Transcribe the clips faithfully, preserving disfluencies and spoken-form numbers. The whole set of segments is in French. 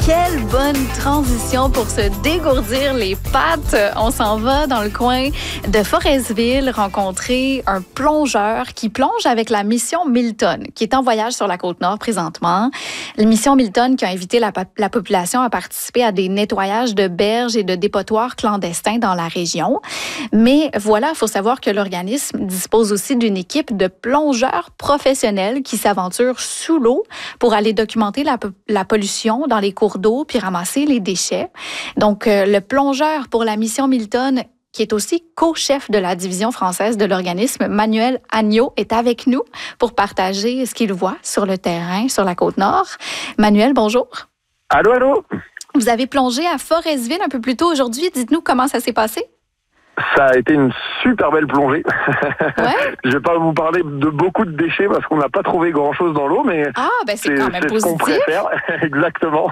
Quelle bonne transition pour se dégourdir les pattes. On s'en va dans le coin de Forestville rencontrer un plongeur qui plonge avec la mission Milton, qui est en voyage sur la Côte-Nord présentement. La mission Milton qui a invité la, la population à participer à des nettoyages de berges et de dépotoirs clandestins dans la région. Mais voilà, il faut savoir que l'organisme dispose aussi d'une équipe de plongeurs professionnels qui s'aventurent sous l'eau pour aller documenter la, la pollution dans les cours d'eau puis ramasser les déchets. Donc, euh, le plongeur pour la mission Milton, qui est aussi co-chef de la division française de l'organisme, Manuel Agneau, est avec nous pour partager ce qu'il voit sur le terrain, sur la Côte-Nord. Manuel, bonjour. Allô, allô. Vous avez plongé à Forestville un peu plus tôt aujourd'hui. Dites-nous comment ça s'est passé. Ça a été une super belle plongée. Ouais. Je vais pas vous parler de beaucoup de déchets parce qu'on n'a pas trouvé grand-chose dans l'eau, mais ah, ben c'est, c'est quand même c'est positif. Ce qu'on préfère. Exactement.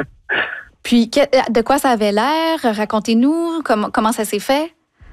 Puis, de quoi ça avait l'air? Racontez-nous comment, comment ça s'est fait.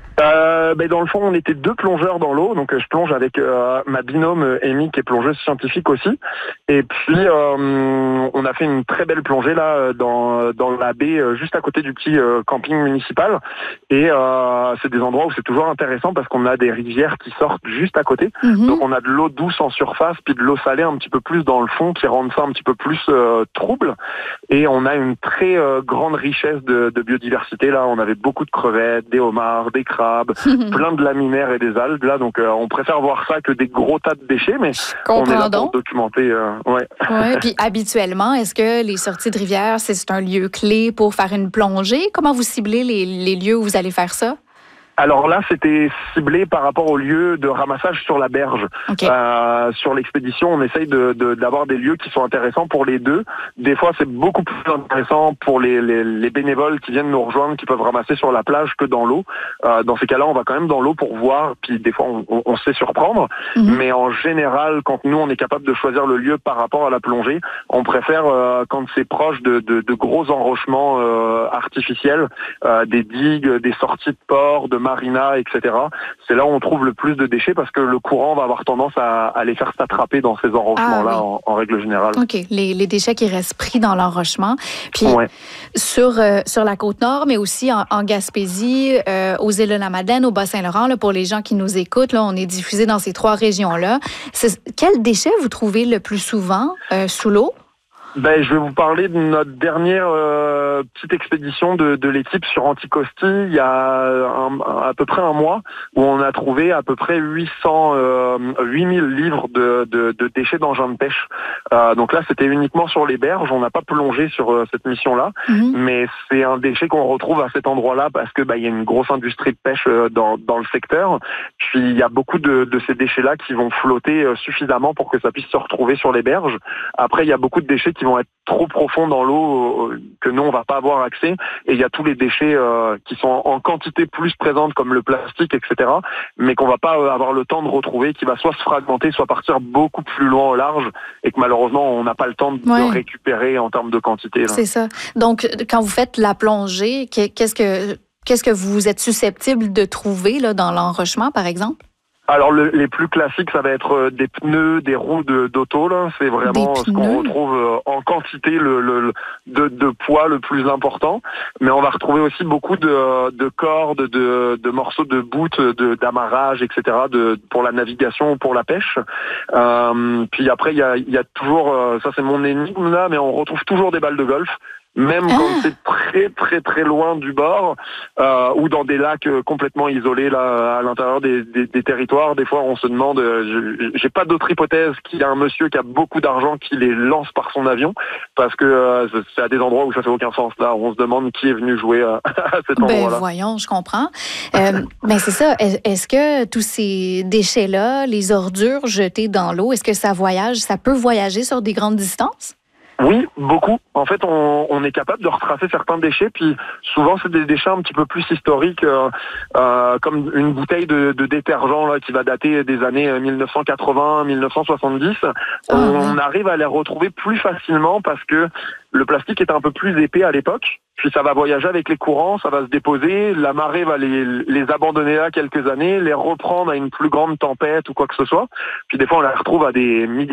Euh, ben dans le fond, on était deux plongeurs dans l'eau, donc je plonge avec euh, ma binôme Amy qui est plongeuse scientifique aussi. Et puis euh, on a fait une très belle plongée là dans dans la baie juste à côté du petit euh, camping municipal. Et euh, c'est des endroits où c'est toujours intéressant parce qu'on a des rivières qui sortent juste à côté. Mm-hmm. Donc on a de l'eau douce en surface puis de l'eau salée un petit peu plus dans le fond qui rendent ça un petit peu plus euh, trouble. Et on a une très euh, grande richesse de, de biodiversité là. On avait beaucoup de crevettes, des homards, des crabes. Plein de laminaires et des algues là, donc euh, on préfère voir ça que des gros tas de déchets, mais on est là pour documenter. Euh, ouais. Ouais. Puis habituellement, est-ce que les sorties de rivière c'est un lieu clé pour faire une plongée? Comment vous ciblez les, les lieux où vous allez faire ça? Alors là, c'était ciblé par rapport au lieu de ramassage sur la berge. Okay. Euh, sur l'expédition, on essaye de, de, d'avoir des lieux qui sont intéressants pour les deux. Des fois, c'est beaucoup plus intéressant pour les, les, les bénévoles qui viennent nous rejoindre, qui peuvent ramasser sur la plage que dans l'eau. Euh, dans ces cas-là, on va quand même dans l'eau pour voir, puis des fois, on, on, on se fait surprendre. Mm-hmm. Mais en général, quand nous, on est capable de choisir le lieu par rapport à la plongée, on préfère euh, quand c'est proche de, de, de gros enrochements euh, artificiels, euh, des digues, des sorties de port, de marina, et cetera. C'est là où on trouve le plus de déchets parce que le courant va avoir tendance à, à les faire s'attraper dans ces enrochements-là ah, oui. en, en règle générale. OK. Les, les déchets qui restent pris dans l'enrochement. Puis ouais. sur, euh, sur la Côte-Nord, mais aussi en, en Gaspésie, euh, aux îles de la Madeleine, au Bas-Saint-Laurent, là, pour les gens qui nous écoutent, là, on est diffusé dans ces trois régions-là. C'est, quels déchets vous trouvez le plus souvent euh, sous l'eau? Ben, je vais vous parler de notre dernière euh, petite expédition de, de l'équipe sur Anticosti il y a un, à peu près un mois où on a trouvé à peu près huit cents, euh, huit mille livres de, de, de déchets d'engins de pêche. Euh, donc là, c'était uniquement sur les berges. On n'a pas plongé sur euh, cette mission-là, mmh. mais c'est un déchet qu'on retrouve à cet endroit-là parce que bah, il y a une grosse industrie de pêche euh, dans, dans le secteur. Puis il y a beaucoup de, de ces déchets-là qui vont flotter euh, suffisamment pour que ça puisse se retrouver sur les berges. Après, il y a beaucoup de déchets qui vont être trop profonds dans l'eau euh, que nous on va pas avoir accès, et il y a tous les déchets euh, qui sont en quantité plus présente comme le plastique, et cetera, mais qu'on va pas euh, avoir le temps de retrouver, qui va soit se fragmenter, soit partir beaucoup plus loin au large, et que malheureusement on n'a pas le temps de, ouais. de récupérer en termes de quantité. Là. C'est ça. Donc quand vous faites la plongée, qu'est-ce que qu'est-ce que vous êtes susceptible de trouver là dans l'enrochement par exemple? Alors le, les plus classiques, ça va être des pneus, des roues de, d'auto. Là, c'est vraiment ce qu'on retrouve en quantité le, le de, de poids le plus important. Mais on va retrouver aussi beaucoup de, de cordes, de, de morceaux de bout, de d'amarrage, et cetera. De pour la navigation ou pour la pêche. Euh, puis après, il y a, il y a toujours, ça c'est mon énigme là, mais on retrouve toujours des balles de golf. Même ah. quand c'est très très très loin du bord euh, ou dans des lacs complètement isolés là à l'intérieur des, des, des territoires, des fois on se demande, euh, j'ai pas d'autre hypothèse qu'il y a un monsieur qui a beaucoup d'argent qui les lance par son avion parce que euh, c'est à des endroits où ça fait aucun sens là, on se demande qui est venu jouer à, à cet endroit-là. Ben voyons, je comprends. Euh, ben c'est ça. Est-ce que tous ces déchets-là, les ordures jetées dans l'eau, est-ce que ça voyage, ça peut voyager sur des grandes distances? Oui, beaucoup. En fait, on, on est capable de retracer certains déchets, puis souvent c'est des déchets un petit peu plus historiques, euh, euh, comme une bouteille de, de détergent là qui va dater des années dix-neuf cent quatre-vingts dix-neuf cent soixante-dix. Oh, on ouais. arrive à les retrouver plus facilement parce que le plastique est un peu plus épais à l'époque. Puis ça va voyager avec les courants, ça va se déposer, la marée va les, les abandonner là quelques années, les reprendre à une plus grande tempête ou quoi que ce soit. Puis des fois on les retrouve à des milliers